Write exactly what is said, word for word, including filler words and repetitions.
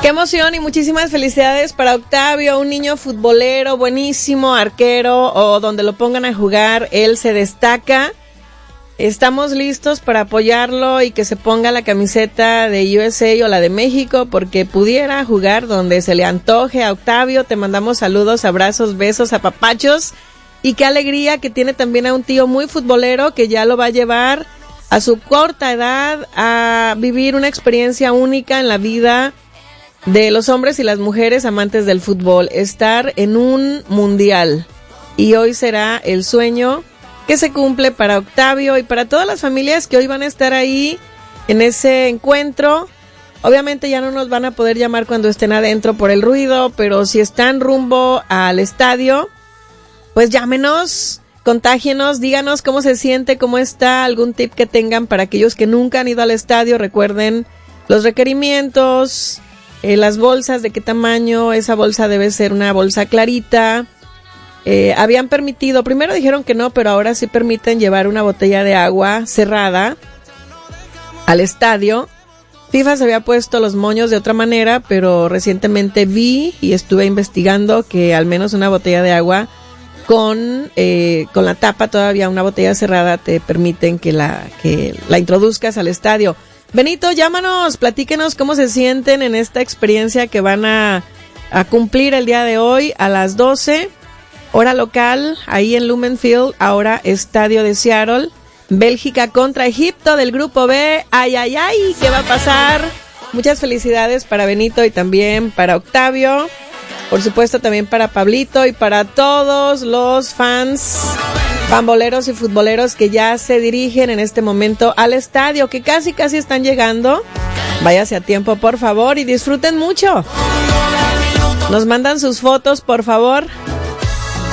Qué emoción y muchísimas felicidades para Octavio, un niño futbolero, buenísimo, arquero o donde lo pongan a jugar, él se destaca. Estamos listos para apoyarlo y que se ponga la camiseta de U S A o la de México porque pudiera jugar donde se le antoje a Octavio. Te mandamos saludos, abrazos, besos, apapachos y qué alegría que tiene también a un tío muy futbolero que ya lo va a llevar a su corta edad a vivir una experiencia única en la vida de los hombres y las mujeres amantes del fútbol, estar en un mundial. Y hoy será el sueño que se cumple para Octavio y para todas las familias que hoy van a estar ahí en ese encuentro. Obviamente ya no nos van a poder llamar cuando estén adentro por el ruido, pero si están rumbo al estadio, pues llámenos, contágienos, díganos cómo se siente, cómo está, algún tip que tengan para aquellos que nunca han ido al estadio. Recuerden los requerimientos, eh, las bolsas, de qué tamaño, esa bolsa debe ser una bolsa clarita. Eh, habían permitido, primero dijeron que no, pero ahora sí permiten llevar una botella de agua cerrada al estadio. FIFA se había puesto los moños de otra manera, pero recientemente vi y estuve investigando que al menos una botella de agua con eh, con la tapa, todavía una botella cerrada, te permiten que la que la introduzcas al estadio. Benito, llámanos, platíquenos cómo se sienten en esta experiencia que van a, a cumplir el día de hoy a las doce, hora local, ahí en Lumen Field, ahora estadio de Seattle. Bélgica contra Egipto del grupo B. Ay, ay, ay, ¿qué va a pasar? Muchas felicidades para Benito y también para Octavio. Por supuesto también para Pablito y para todos los fans, pamboleros y futboleros que ya se dirigen en este momento al estadio, que casi casi están llegando. Váyase a tiempo, por favor, y disfruten mucho. Nos mandan sus fotos, por favor.